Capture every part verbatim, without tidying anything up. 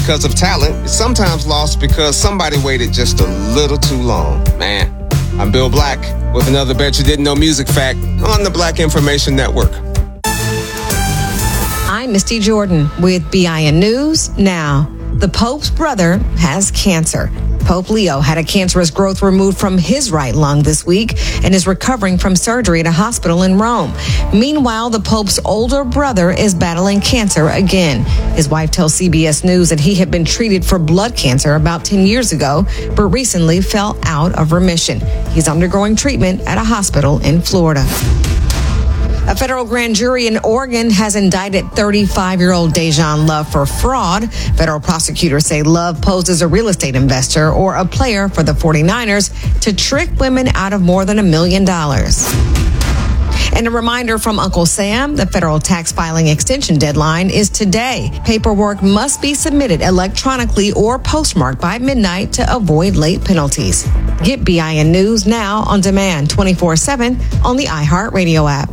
because of talent is sometimes lost because somebody waited just a little too long. Man, I'm Bill Black with another Bet You Didn't Know music fact on the Black Information Network. I'm Misty Jordan with B I N News Now. The Pope's brother has cancer. Pope Leo had a cancerous growth removed from his right lung this week and is recovering from surgery at a hospital in Rome. Meanwhile, the Pope's older brother is battling cancer again. His wife tells C B S News that he had been treated for blood cancer about ten years ago, but recently fell out of remission. He's undergoing treatment at a hospital in Florida. A federal grand jury in Oregon has indicted thirty-five-year-old Dejan Love for fraud. Federal prosecutors say Love posed as a real estate investor or a player for the forty-niners to trick women out of more than a million dollars. And a reminder from Uncle Sam, the federal tax filing extension deadline is today. Paperwork must be submitted electronically or postmarked by midnight to avoid late penalties. Get B I N News now on demand twenty-four seven on the iHeartRadio app.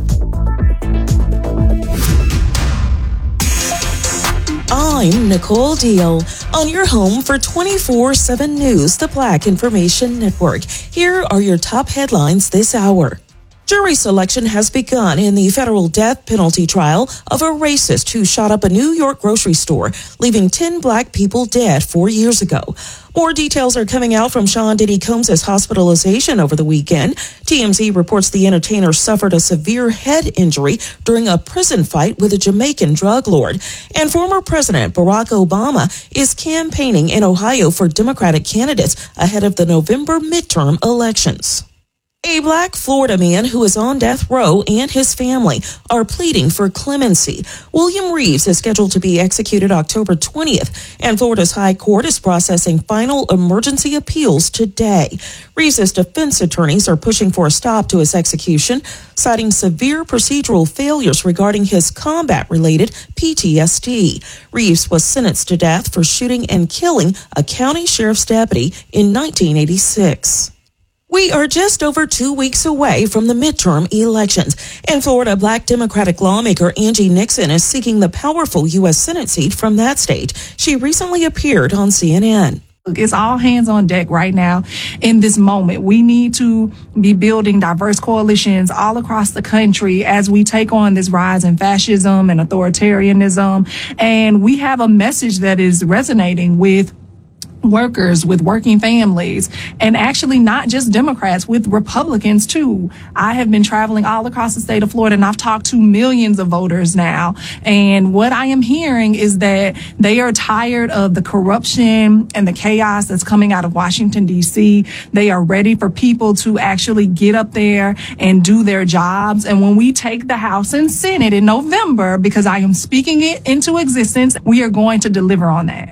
I'm Nicole Deal on your home for twenty-four seven News, the Black Information Network. Here are your top headlines this hour. Jury selection has begun in the federal death penalty trial of a racist who shot up a New York grocery store, leaving ten black people dead four years ago. More details are coming out from Sean Diddy Combs' hospitalization over the weekend. T M Z reports the entertainer suffered a severe head injury during a prison fight with a Jamaican drug lord. And former President Barack Obama is campaigning in Ohio for Democratic candidates ahead of the November midterm elections. A black Florida man who is on death row and his family are pleading for clemency. William Reeves is scheduled to be executed October twentieth, and Florida's High Court is processing final emergency appeals today. Reeves' defense attorneys are pushing for a stop to his execution, citing severe procedural failures regarding his combat-related P T S D. Reeves was sentenced to death for shooting and killing a county sheriff's deputy in nineteen eighty-six. We are just over two weeks away from the midterm elections, and Florida Black Democratic lawmaker Angie Nixon is seeking the powerful U S Senate seat from that state. She recently appeared on C N N. It's all hands on deck right now in this moment. We need to be building diverse coalitions all across the country as we take on this rise in fascism and authoritarianism. And we have a message that is resonating with workers, with working families, and actually not just Democrats, with Republicans too. I have been traveling all across the state of Florida, and I've talked to millions of voters now. And what I am hearing is that they are tired of the corruption and the chaos that's coming out of Washington, D C. They are ready for people to actually get up there and do their jobs. And when we take the House and Senate in November, because I am speaking it into existence, we are going to deliver on that.